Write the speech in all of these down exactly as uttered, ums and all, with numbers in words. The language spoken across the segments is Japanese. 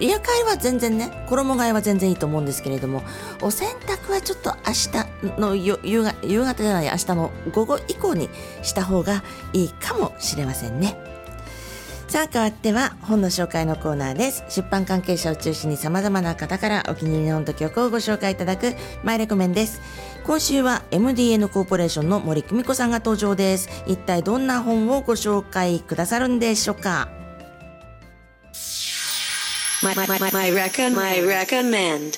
リアカイは全然ね、衣替えは全然いいと思うんですけれども、お洗濯はちょっと明日の夕方、夕方じゃない明日の午後以降にした方がいいかもしれませんね。さあ変わっては本の紹介のコーナーです。出版関係者を中心に様々な方からお気に入りの本と曲をご紹介いただくマイレコメンです。今週は エムディーエヌ コーポレーションの森久美子さんが登場です。一体どんな本をご紹介くださるんでしょうか。 My, my, my, my, recommend. My recommend.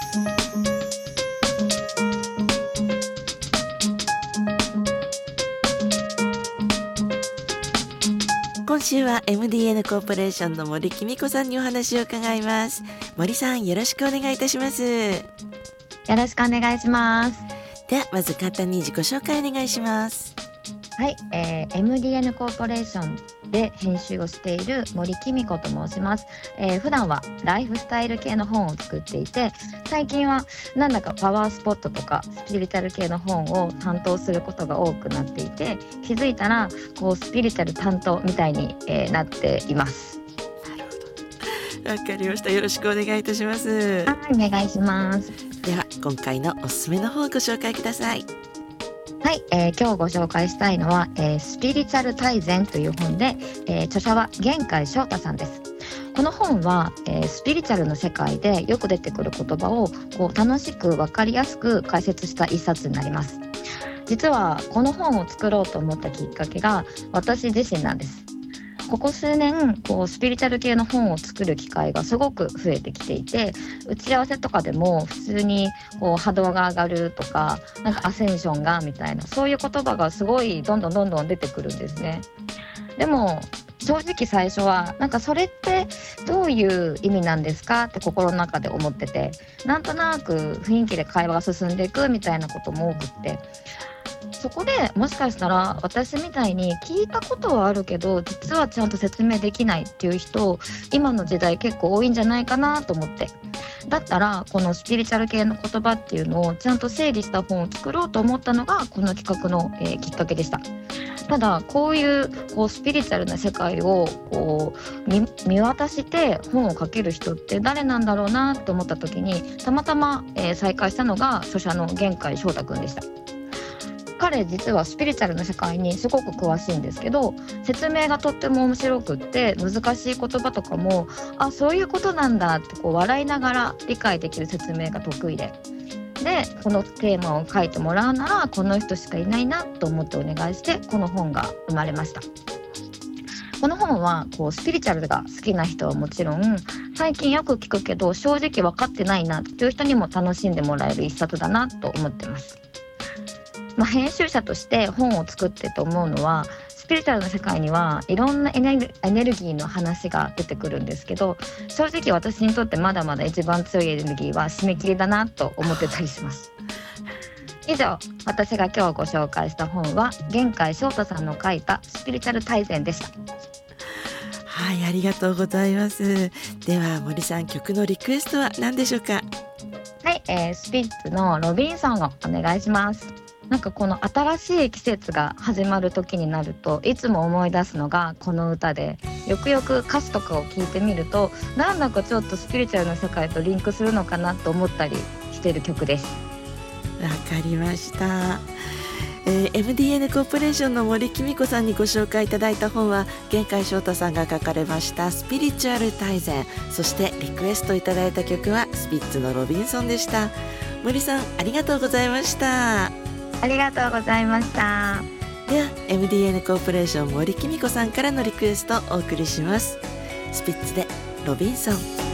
今週は エムディーエヌ コーポレーションの森久美子さんにお話を伺います。森さん、よろしくお願いいたします。 よろしくお願いします。 ではまず簡単に自己紹介お願いします。 はい、えー、エムディーエヌ コーポレーションで編集をしている森久美子と申します。えー、普段はライフスタイル系の本を作っていて、最近はなんだかパワースポットとかスピリチュアル系の本を担当することが多くなっていて、気づいたらこうスピリチュアル担当みたいに、えー、なっています。 わかりました。よろしくお願いいたします。 はい、お願いします。 では今回のおすすめの本をご紹介ください。 はい、えー、今日ご紹介したいのは、えー、スピリチュアル大全という本で、えー、著者は玄海翔太さんです。この本は、えー、スピリチュアルの世界でよく出てくる言葉をこう楽しく分かりやすく解説した一冊になります。実はこの本を作ろうと思ったきっかけが私自身なんです。ここ数年こうスピリチュアル系の本を作る機会がすごく増えてきていて、打ち合わせとかでも普通にこう波動が上がるとか、なんかアセンションがみたいな、そういう言葉がすごいどんどんどんどん出てくるんですね。でも正直最初はなんかそれってどういう意味なんですかって心の中で思ってて、なんとなく雰囲気で会話が進んでいくみたいなことも多くって、そこでもしかしたら私みたいに聞いたことはあるけど実はちゃんと説明できないっていう人、今の時代結構多いんじゃないかなと思って、だったらこのスピリチュアル系の言葉っていうのをちゃんと整理した本を作ろうと思ったのがこの企画の、えー、きっかけでした。ただこういう、こうスピリチュアルな世界をこう 見, 見渡して本を書ける人って誰なんだろうなと思った時に、たまたま、えー、再会したのが著者の玄海翔太くんでした。彼実はスピリチュアルの世界にすごく詳しいんですけど、説明がとっても面白くって、難しい言葉とかもあそういうことなんだってこう笑いながら理解できる説明が得意で、でこのテーマを書いてもらうならこの人しかいないなと思ってお願いして、この本が生まれました。この本はこうスピリチュアルが好きな人はもちろん、最近よく聞くけど正直分かってないなっていう人にも楽しんでもらえる一冊だなと思ってます。まあ、編集者として本を作ってと思うのは、スピリチュアルの世界にはいろんなエネル、エネルギーの話が出てくるんですけど、正直私にとってまだまだ一番強いエネルギーは締め切りだなと思ってたりします。以上、私が今日ご紹介した本は玄海翔太さんの書いたスピリチュアル大全でした。 はい、ありがとうございます。では森さん、曲のリクエストは何でしょうか。 はい、えー、スピッツのロビンソンをお願いします。なんかこの新しい季節が始まる時になるといつも思い出すのがこの歌で、よくよく歌詞とかを聞いてみるとなんだかちょっとスピリチュアルの世界とリンクするのかなと思ったりしている曲です。 わかりました。えー、エムディーエヌ コーポレーションの森久美子さんにご紹介いただいた本は玄海翔太さんが書かれましたスピリチュアル大全、そしてリクエストいただいた曲はスピッツのロビンソンでした。森さん、ありがとうございました。 ありがとうございました。 では エムディーエヌ コーポレーション森久美子さんからのリクエストをお送りします。スピッツでロビンソン。